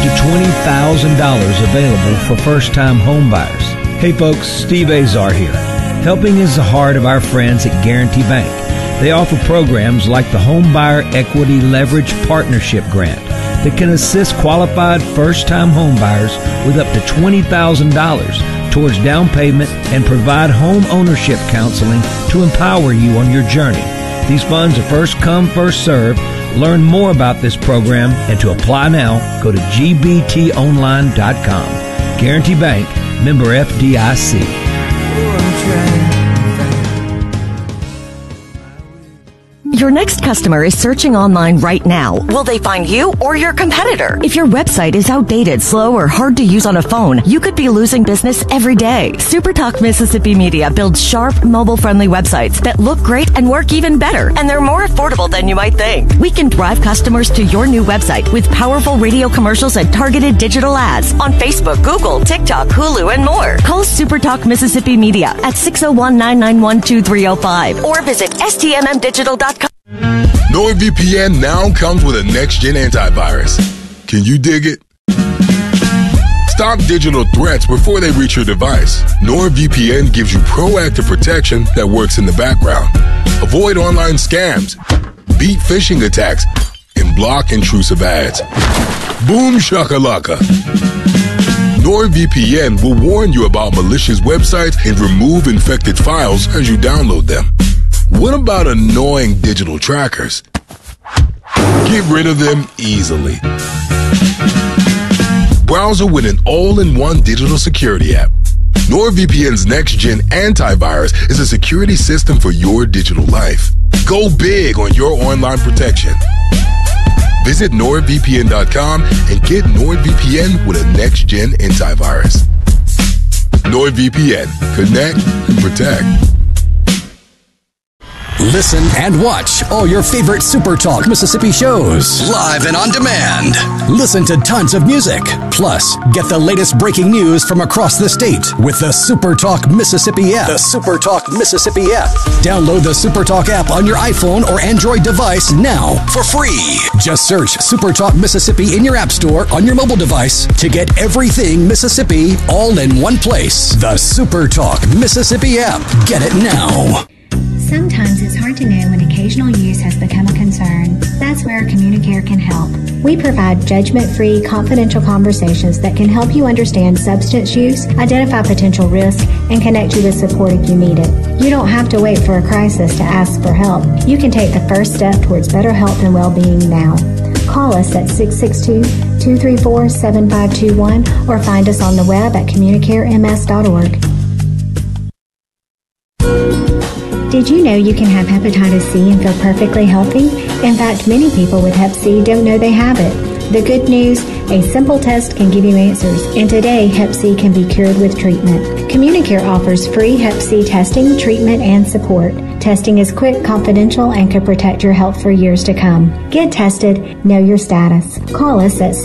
to $20,000 available for first-time home buyers. Hey folks, Steve Azar here. Helping is the heart of our friends at Guarantee Bank. They offer programs like the Home Buyer Equity Leverage Partnership Grant that can assist qualified first-time home buyers with up to $20,000 towards down payment and provide home ownership counseling to empower you on your journey. These funds are first come, first served. Learn more about this program and to apply now, go to gbtonline.com. Guarantee Bank, member FDIC. Your next customer is searching online right now. Will they find you or your competitor? If your website is outdated, slow, or hard to use on a phone, you could be losing business every day. SuperTalk Mississippi Media builds sharp, mobile-friendly websites that look great and work even better, and they're more affordable than you might think. We can drive customers to your new website with powerful radio commercials and targeted digital ads on Facebook, Google, TikTok, Hulu, and more. Call SuperTalk Mississippi Media at 601-991-2305 or visit stmmdigital.com. NordVPN now comes with a next-gen antivirus. Can you dig it? Stop digital threats before they reach your device. NordVPN gives you proactive protection that works in the background. Avoid online scams, beat phishing attacks, and block intrusive ads. Boom shakalaka. NordVPN will warn you about malicious websites and remove infected files as you download them. What about annoying digital trackers? Get rid of them easily. Browser with an all-in-one digital security app. NordVPN's next-gen antivirus is a security system for your digital life. Go big on your online protection. Visit NordVPN.com and get NordVPN with a next-gen antivirus. NordVPN. Connect and protect. Listen and watch all your favorite SuperTalk Mississippi shows live and on demand. Listen to tons of music. Plus, get the latest breaking news from across the state with the SuperTalk Mississippi app. The SuperTalk Mississippi app. Download the SuperTalk app on your iPhone or Android device now for free. Just search SuperTalk Mississippi in your app store on your mobile device to get everything Mississippi all in one place. The SuperTalk Mississippi app. Get it now. Sometimes it's hard to know when occasional use has become a concern. That's where Communicare can help. We provide judgment-free, confidential conversations that can help you understand substance use, identify potential risk, and connect you with support if you need it. You don't have to wait for a crisis to ask for help. You can take the first step towards better health and well-being now. Call us at 662-234-7521 or find us on the web at communicarems.org. Did you know you can have hepatitis C and feel perfectly healthy? In fact, many people with hep C don't know they have it. The good news, a simple test can give you answers, and today hep C can be cured with treatment. Communicare offers free hep C testing, treatment, and support. Testing is quick, confidential, and can protect your health for years to come. Get tested, know your status. Call us at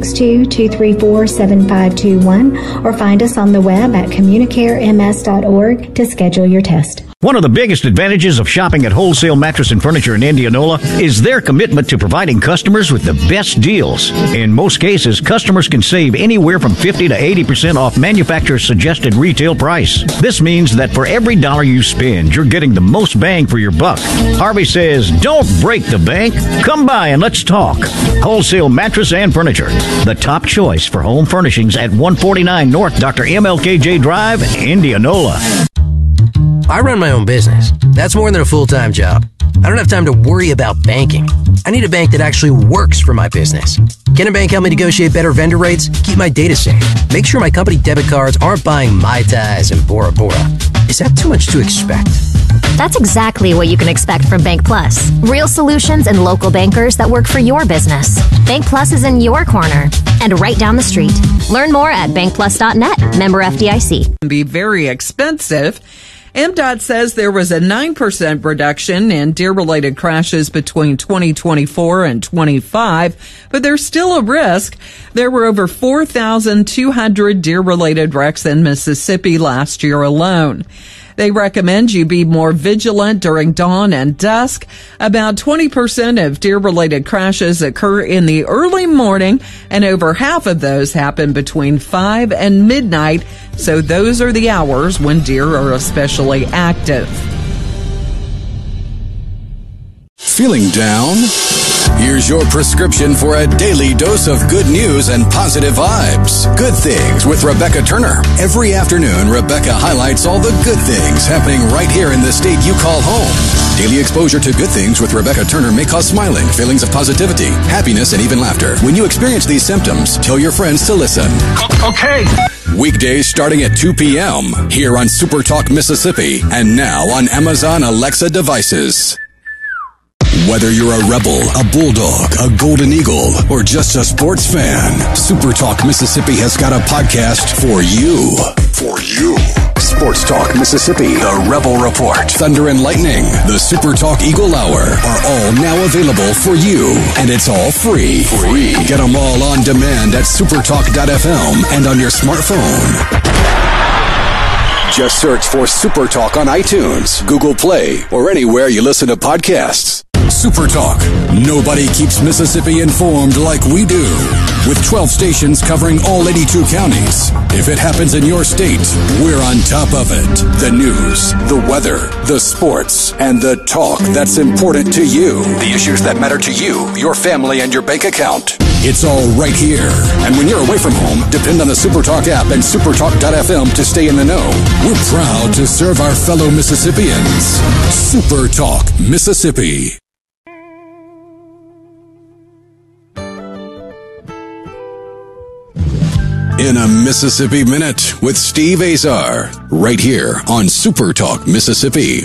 662-234-7521 or find us on the web at communicarems.org to schedule your test. One of the biggest advantages of shopping at Wholesale Mattress and Furniture in Indianola is their commitment to providing customers with the best deals. In most cases, customers can save anywhere from 50 to 80% off manufacturer's suggested retail price. This means that for every dollar you spend, you're getting the most bang for your buck. Harvey says, don't break the bank. Come by and let's talk. Wholesale Mattress and Furniture, the top choice for home furnishings at 149 North Dr. MLKJ Drive, Indianola. I run my own business. That's more than a full-time job. I don't have time to worry about banking. I need a bank that actually works for my business. Can a bank help me negotiate better vendor rates, keep my data safe, make sure my company debit cards aren't buying Mai Tais and Bora Bora? Is that too much to expect? That's exactly what you can expect from Bank Plus. Real solutions and local bankers that work for your business. Bank Plus is in your corner and right down the street. Learn more at bankplus.net. Member FDIC. Be very expensive. MDOT says there was a 9% reduction in deer-related crashes between 2024 and 25, but there's still a risk. There were over 4,200 deer-related wrecks in Mississippi last year alone. They recommend you be more vigilant during dawn and dusk. About 20% of deer-related crashes occur in the early morning, and over half of those happen between 5 and midnight. So those are the hours when deer are especially active. Feeling down? Here's your prescription for a daily dose of good news and positive vibes. Good Things with Rebecca Turner. Every afternoon, Rebecca highlights all the good things happening right here in the state you call home. Daily exposure to Good Things with Rebecca Turner may cause smiling, feelings of positivity, happiness, and even laughter. When you experience these symptoms, tell your friends to listen. Okay. Weekdays starting at 2 p.m. here on Super Talk Mississippi and now on Amazon Alexa devices. Whether you're a Rebel, a Bulldog, a Golden Eagle, or just a sports fan, Super Talk Mississippi has got a podcast for you. For you. Sports Talk Mississippi, the Rebel Report, Thunder and Lightning, the Super Talk Eagle Hour are all now available for you. And it's all free. Get them all on demand at supertalk.fm and on your smartphone. Just search for Super Talk on iTunes, Google Play, or anywhere you listen to podcasts. Super Talk. Nobody keeps Mississippi informed like we do. With 12 stations covering all 82 counties. If it happens in your state, we're on top of it. The news, the weather, the sports, and the talk that's important to you. The issues that matter to you, your family, and your bank account. It's all right here. And when you're away from home, depend on the Super Talk app and supertalk.fm to stay in the know. We're proud to serve our fellow Mississippians. Super Talk Mississippi. In a Mississippi Minute with Steve Azar, right here on Super Talk Mississippi.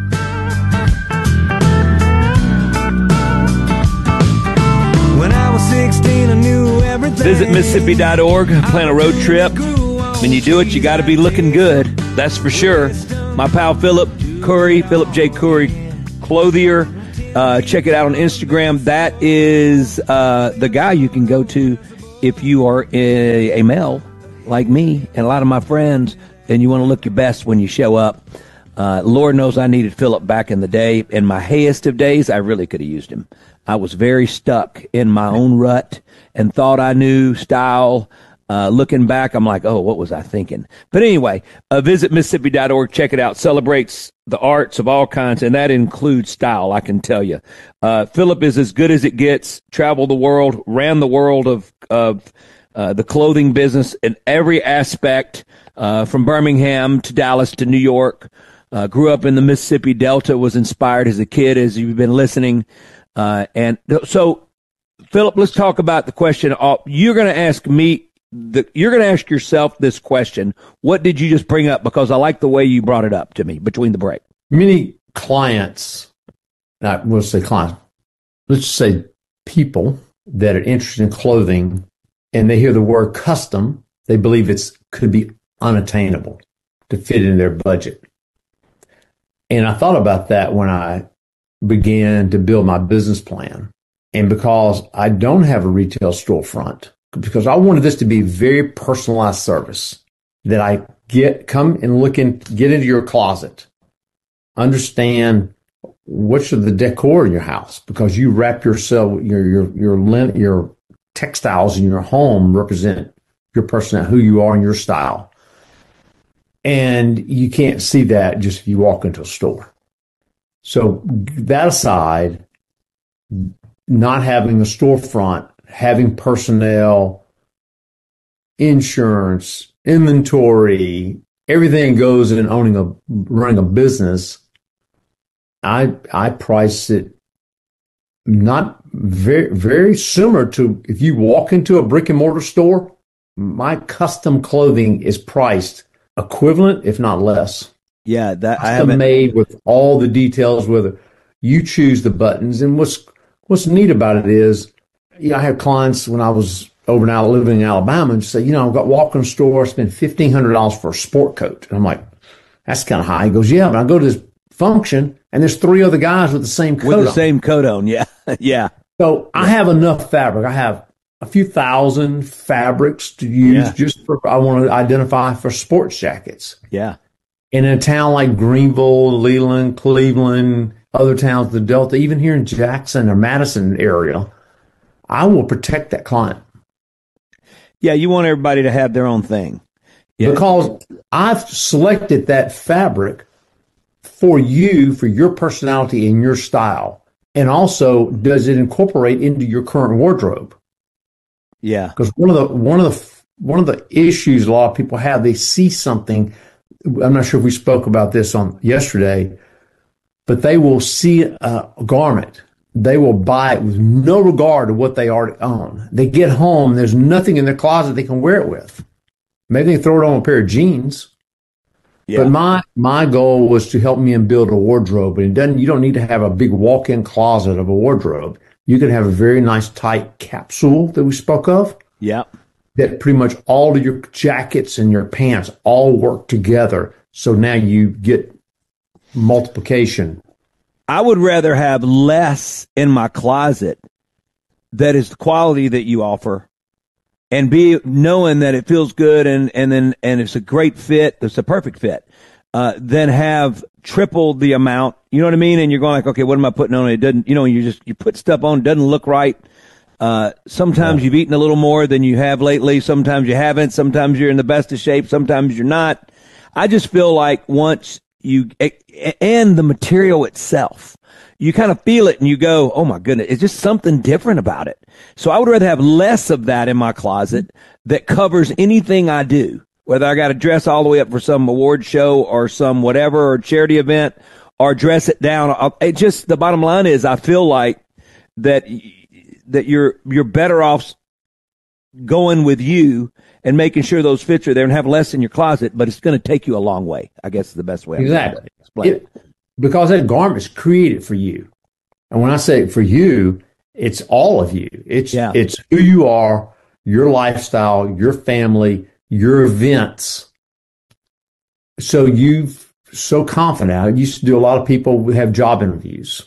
When I was 16, I knew everything. Visit Mississippi.org, plan a road trip. When you do it, you got to be looking good. That's for sure. My pal Philip J. Curry, clothier. Check it out on Instagram. That is the guy you can go to if you are a male like me and a lot of my friends, and you want to look your best when you show up. Lord knows I needed Philip back in the day. In my hayest of days, I really could have used him. I was very stuck in my own rut and thought I knew style. Looking back, I'm like, oh, what was I thinking? But anyway, visit Mississippi.org. Check it out. Celebrates the arts of all kinds, and that includes style, I can tell you. Philip is as good as it gets. Traveled the world, ran the world of the clothing business in every aspect, from Birmingham to Dallas to New York. Grew up in the Mississippi Delta, was inspired as a kid, as you've been listening. And so, Philip, let's talk about the question. You're going to ask me. You're going to ask yourself this question. What did you just bring up? Because I like the way you brought it up to me between the break. Many clients, we'll say clients, let's just say people that are interested in clothing, and they hear the word custom, they believe could be unattainable to fit in their budget. And I thought about that when I began to build my business plan. And because I don't have a retail storefront, because I wanted this to be very personalized service that I come and get into your closet, understand what's the decor in your house, because you wrap yourself, your textiles in your home represent your personality, who you are and your style. And you can't see that just if you walk into a store. So that aside, not having a storefront, having personnel, insurance, inventory, everything goes in running a business. I price it not very, very similar to if you walk into a brick and mortar store. My custom clothing is priced equivalent, if not less. Yeah, that I haven't made with all the details. Whether you choose the buttons, and what's neat about it is, I had clients when I was over now living in Alabama and say, I've got walk in the store, I spend $1,500 for a sport coat. And I'm like, that's kind of high. He goes, yeah, but I go to this function and there's 3 other guys with the same coat on. With the same coat on, yeah. Yeah. So I have enough fabric. I have a few thousand fabrics to use just for, I want to identify for sports jackets. Yeah. And in a town like Greenville, Leland, Cleveland, other towns, the Delta, even here in Jackson or Madison area, I will protect that client. Yeah, you want everybody to have their own thing. Yeah. Because I've selected that fabric for you, for your personality and your style. And also, does it incorporate into your current wardrobe? Yeah. Because one of the issues a lot of people have, they see something. I'm not sure if we spoke about this on yesterday, but they will see a garment. They will buy it with no regard to what they already own. They get home, there's nothing in their closet they can wear it with. Maybe they can throw it on a pair of jeans. Yeah. But my goal was to help me and build a wardrobe. And you don't need to have a big walk-in closet of a wardrobe. You can have a very nice tight capsule that we spoke of. Yeah. That pretty much all of your jackets and your pants all work together. So now you get multiplication. I would rather have less in my closet that is the quality that you offer, and be knowing that it feels good and it's a great fit, it's a perfect fit, than have triple the amount. You know what I mean? And you're going like, okay, what am I putting on? It doesn't, you put stuff on, doesn't look right. Sometimes you've eaten a little more than you have lately. Sometimes you haven't. Sometimes you're in the best of shape. Sometimes you're not. I just feel like once and the material itself, you kind of feel it and you go, oh my goodness, it's just something different about it. So I would rather have less of that in my closet that covers anything I do, whether I got to dress all the way up for some award show or some whatever or charity event or dress it down. The bottom line is I feel like that you're better off going with you and making sure those fits are there and have less in your closet, but it's going to take you a long way, I guess is the best way. Exactly. To explain it. Because that garment is created for you. And when I say for you, it's all of you. It's who you are, your lifestyle, your family, your events. So you've so confident. I used to do a lot of people who have job interviews.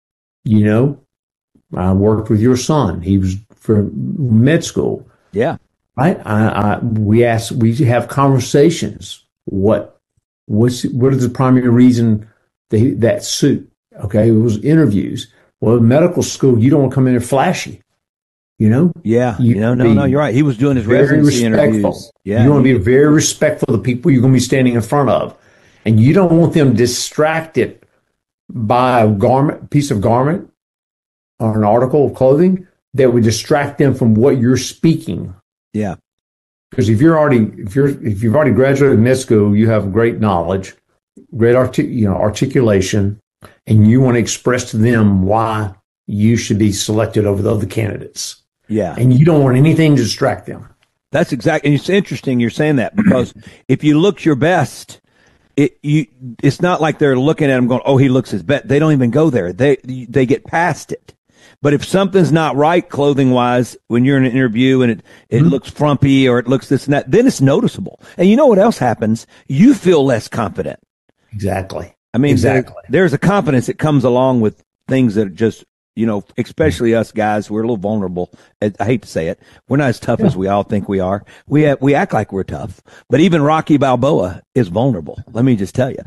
I worked with your son. He was for med school. Yeah. Right. We have conversations. What is the primary reason that suit? Okay. It was interviews. Well, medical school, you don't want to come in there flashy, Yeah. No, you're right. He was doing his residency interviews. Yeah. You want to be very respectful of the people you're going to be standing in front of. And you don't want them distracted by a piece of garment or an article of clothing that would distract them from what you're speaking. Yeah. Because if you've already graduated med school, you have great knowledge, great articulation, and you want to express to them why you should be selected over the other candidates. Yeah. And you don't want anything to distract them. That's exactly. And it's interesting you're saying that, because if you look your best, it's not like they're looking at him going, oh, he looks his best. They don't even go there. They get past it. But if something's not right clothing wise, when you're in an interview and it looks frumpy or it looks this and that, then it's noticeable. And you know what else happens? You feel less confident. Exactly. I mean, there's a confidence that comes along with things that are just, especially us guys, we're a little vulnerable. I hate to say it. We're not as tough as we all think we are. We act like we're tough, but even Rocky Balboa is vulnerable. Let me just tell you.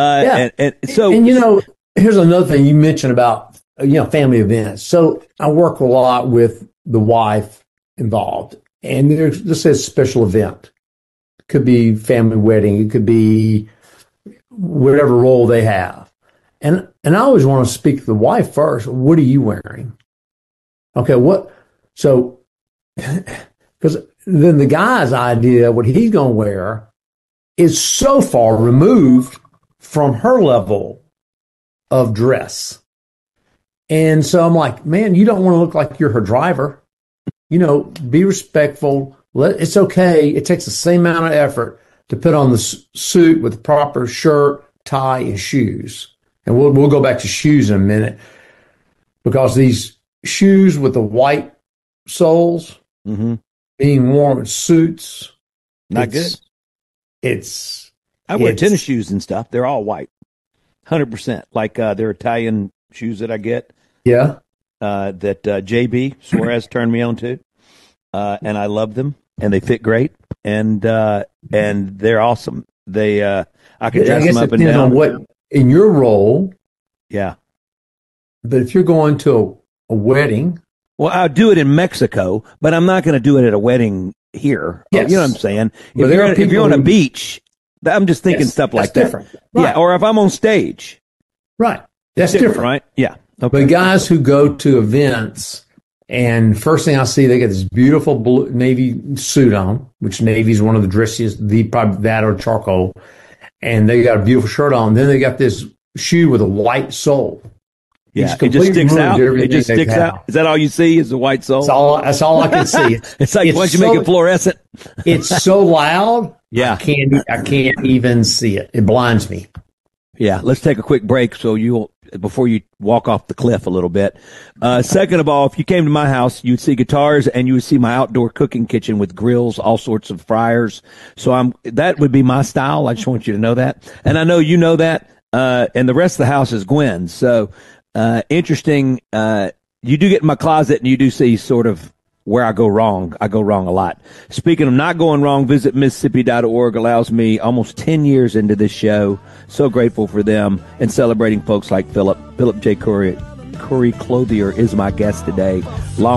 Here's another thing you mentioned about, family events. So I work a lot with the wife involved, and this is a special event. It could be family wedding. It could be whatever role they have. And I always want to speak to the wife first. What are you wearing? Okay, so, because then the guy's idea, what he's going to wear is so far removed from her level of dress. And so I'm like, man, you don't want to look like you're her driver. Be respectful. It's okay. It takes the same amount of effort to put on the suit with the proper shirt, tie, and shoes. And we'll go back to shoes in a minute, because these shoes with the white soles being worn with suits, not good. I wear tennis shoes and stuff. They're all white, 100%. Like they're Italian shoes that I get. Yeah. That JB Suarez turned me on to, and I love them, and they fit great, and they're awesome. I can dress them up and depends down. on what in your role. Yeah. But if you're going to a wedding, well, I'll do it in Mexico, but I'm not going to do it at a wedding here. Yes. You know what I'm saying? But If you're on a beach, I'm just thinking stuff like that. Different. Right. Yeah, or if I'm on stage. Right. That's different. Right? Yeah. Okay. But guys who go to events, and first thing I see, they get this beautiful blue Navy suit on, which Navy's one of the dressiest, probably that or charcoal, and they got a beautiful shirt on. Then they got this shoe with a white sole. Yeah, it just sticks out. It just sticks out. Is that all you see? Is the white sole? That's all I can see. It's like once you make it fluorescent. It's so loud. Yeah, I can't even see it. It blinds me. Yeah, let's take a quick break before you walk off the cliff a little bit. Second of all, if you came to my house, you'd see guitars and you would see my outdoor cooking kitchen with grills, all sorts of fryers. So that would be my style. I just want you to know that. And I know you know that. And the rest of the house is Gwen's. So, interesting. You do get in my closet and you do see sort of where I go wrong. I go wrong a lot. Speaking of not going wrong, visit Mississippi.org allows me almost 10 years into this show. So grateful for them and celebrating folks like Philip J. Curry Clothier is my guest today. Long